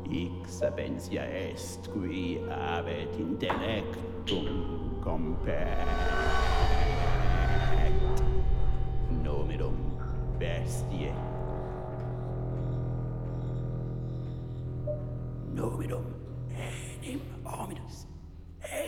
Ix sapientia est qui habet intellectum compet. Nominum bestiae. Nominum enim hominis.